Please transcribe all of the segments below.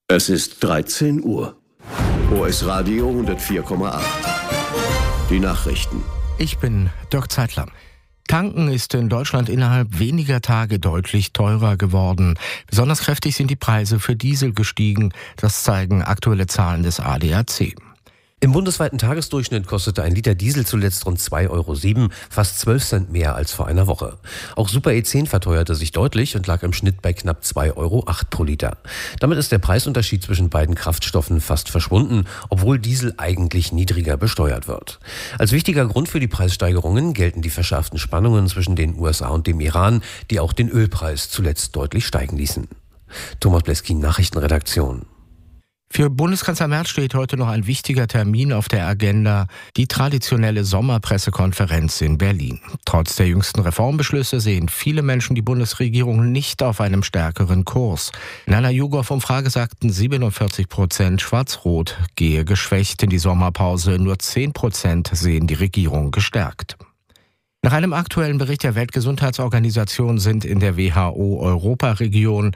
Es ist 13 Uhr. OS Radio 104,8. Die Nachrichten. Ich bin Dirk Zeitler. Tanken ist in Deutschland innerhalb weniger Tage deutlich teurer geworden. Besonders kräftig sind die Preise für Diesel gestiegen. Das zeigen aktuelle Zahlen des ADAC. Im bundesweiten Tagesdurchschnitt kostete ein Liter Diesel zuletzt rund 2,07 Euro, fast 12 Cent mehr als vor einer Woche. Auch Super E10 verteuerte sich deutlich und lag im Schnitt bei knapp 2,08 Euro pro Liter. Damit ist der Preisunterschied zwischen beiden Kraftstoffen fast verschwunden, obwohl Diesel eigentlich niedriger besteuert wird. Als wichtiger Grund für die Preissteigerungen gelten die verschärften Spannungen zwischen den USA und dem Iran, die auch den Ölpreis zuletzt deutlich steigen ließen. Thomas Bleskin, Nachrichtenredaktion. Für Bundeskanzler Merz steht heute noch ein wichtiger Termin auf der Agenda, die traditionelle Sommerpressekonferenz in Berlin. Trotz der jüngsten Reformbeschlüsse sehen viele Menschen die Bundesregierung nicht auf einem stärkeren Kurs. In einer YouGov-Umfrage sagten 47%, Schwarz-Rot gehe geschwächt in die Sommerpause, nur 10% sehen die Regierung gestärkt. Nach einem aktuellen Bericht der Weltgesundheitsorganisation sind in der WHO-Europaregion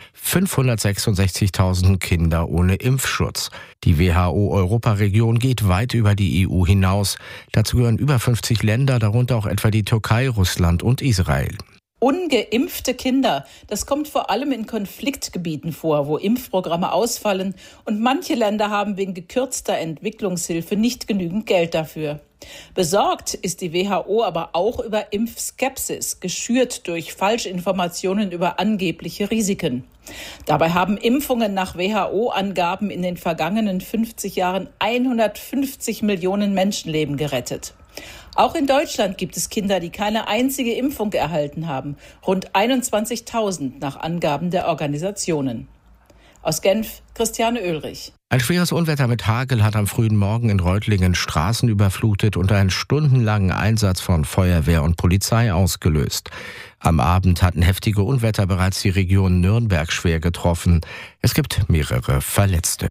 566.000 Kinder ohne Impfschutz. Die WHO-Europaregion geht weit über die EU hinaus. Dazu gehören über 50 Länder, darunter auch etwa die Türkei, Russland und Israel. Ungeimpfte Kinder, das kommt vor allem in Konfliktgebieten vor, wo Impfprogramme ausfallen und manche Länder haben wegen gekürzter Entwicklungshilfe nicht genügend Geld dafür. Besorgt ist die WHO aber auch über Impfskepsis, geschürt durch Falschinformationen über angebliche Risiken. Dabei haben Impfungen nach WHO-Angaben in den vergangenen 50 Jahren 150 Millionen Menschenleben gerettet. Auch in Deutschland gibt es Kinder, die keine einzige Impfung erhalten haben. Rund 21.000 nach Angaben der Organisationen. Aus Genf, Christiane Oehlrich. Ein schweres Unwetter mit Hagel hat am frühen Morgen in Reutlingen Straßen überflutet und einen stundenlangen Einsatz von Feuerwehr und Polizei ausgelöst. Am Abend hatten heftige Unwetter bereits die Region Nürnberg schwer getroffen. Es gibt mehrere Verletzte.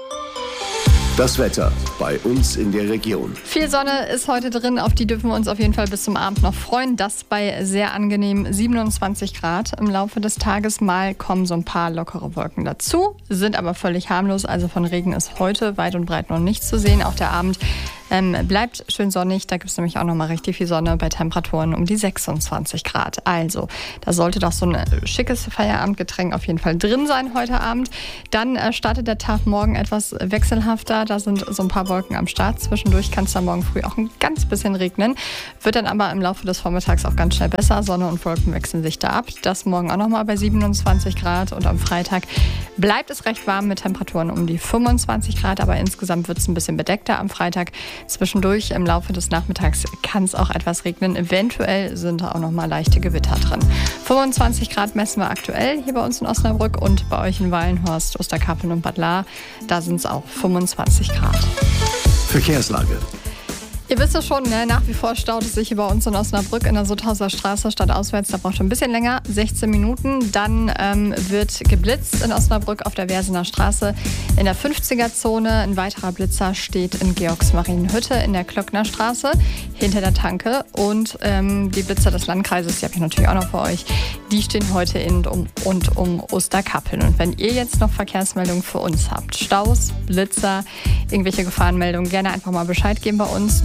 Das Wetter bei uns in der Region. Viel Sonne ist heute drin, auf die dürfen wir uns auf jeden Fall bis zum Abend noch freuen. Das bei sehr angenehm 27 Grad. Im Laufe des Tages mal kommen so ein paar lockere Wolken dazu, sind aber völlig harmlos. Also von Regen ist heute weit und breit noch nichts zu sehen. Auch der Abend bleibt schön sonnig. Da gibt es nämlich auch noch mal richtig viel Sonne bei Temperaturen um die 26 Grad. Also da sollte doch so ein schickes Feierabendgetränk auf jeden Fall drin sein heute Abend. Dann startet der Tag morgen etwas wechselhafter. Da sind so ein paar Wolken am Start. Zwischendurch kann es dann morgen früh auch ein ganz bisschen regnen. Wird dann aber im Laufe des Vormittags auch ganz schnell besser. Sonne und Wolken wechseln sich da ab. Das morgen auch noch mal bei 27 Grad. Und am Freitag bleibt es recht warm mit Temperaturen um die 25 Grad. Aber insgesamt wird es ein bisschen bedeckter am Freitag. Zwischendurch im Laufe des Nachmittags kann es auch etwas regnen. Eventuell sind da auch noch mal leichte Gewitter drin. 25 Grad messen wir aktuell hier bei uns in Osnabrück und bei euch in Wallenhorst, Osterkappeln und Bad Lahr. Da sind es auch 25 Grad. Verkehrslage. Ihr wisst es schon, ne? Nach wie vor staut es sich hier bei uns in Osnabrück in der Sutthauser Straße stadtauswärts. Da braucht es ein bisschen länger, 16 Minuten. Dann wird geblitzt in Osnabrück auf der Wersener Straße in der 50er-Zone. Ein weiterer Blitzer steht in Georgsmarienhütte in der Klöckner Straße hinter der Tanke. Und die Blitzer des Landkreises, die habe ich natürlich auch noch für euch, die stehen heute in und um Osterkappeln. Und wenn ihr jetzt noch Verkehrsmeldungen für uns habt, Staus, Blitzer, irgendwelche Gefahrenmeldungen, gerne einfach mal Bescheid geben bei uns.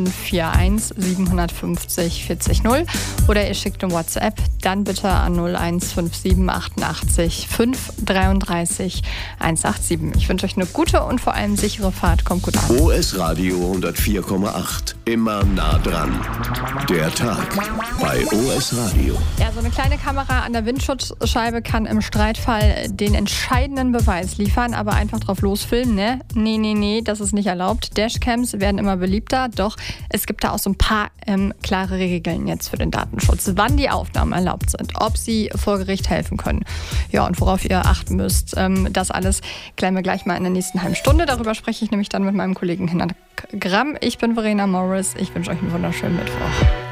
0541 750 40 0 oder ihr schickt eine WhatsApp, dann bitte an 0157 88 533 187. Ich wünsche euch eine gute und vor allem sichere Fahrt. Kommt gut an. OS Radio 104,8. Immer nah dran. Der Tag bei OS Radio. Ja, so eine kleine Kamera an der Windschutzscheibe kann im Streitfall den entscheidenden Beweis liefern, aber einfach drauf losfilmen, ne? Nee, das ist nicht erlaubt. Dashcams werden immer beliebter, doch es gibt da auch so ein paar klare Regeln jetzt für den Datenschutz, wann die Aufnahmen erlaubt sind, ob sie vor Gericht helfen können. Ja, und worauf ihr achten müsst, das alles klären wir gleich mal in der nächsten halben Stunde. Darüber spreche ich nämlich dann mit meinem Kollegen Hinak Gramm. Ich bin Verena Morris. Ich wünsche euch einen wunderschönen Mittwoch.